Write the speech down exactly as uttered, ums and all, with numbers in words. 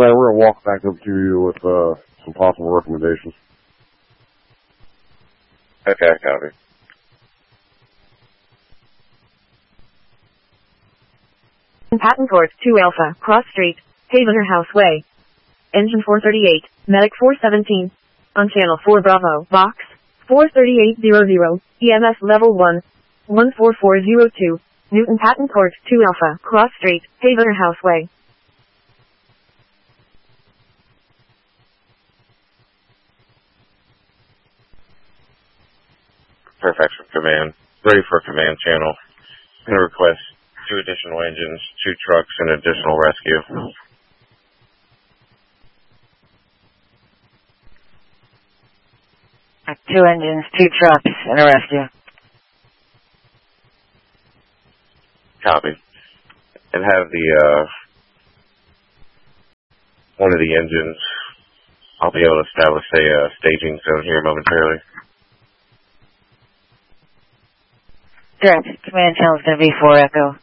man, we're gonna walk back up to you with uh, some possible recommendations. Okay, copy. Patton Court, two Alpha, Cross Street, Havener House Way. Engine four thirty-eight, Medic four seventeen. On Channel four Bravo, Box four thirty-eight hundred, E M S Level one, one four four zero two, Newton Patton Court, two Alpha, Cross Street, Havener House Way. Perfection command. Ready for command channel. I'm going to request two additional engines, two trucks, and additional rescue. Two engines, two trucks, and a rescue. Copy. And have the, uh, one of the engines, I'll be able to establish a uh, staging zone here momentarily. Direct. Command channel is going to be four Echo.